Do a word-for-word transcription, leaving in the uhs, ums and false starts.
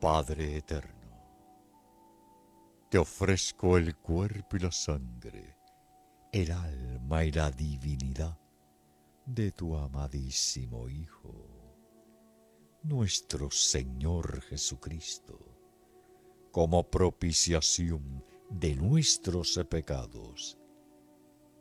Padre eterno, te ofrezco el cuerpo y la sangre, el alma y la divinidad de tu amadísimo Hijo, nuestro Señor Jesucristo, como propiciación de nuestros pecados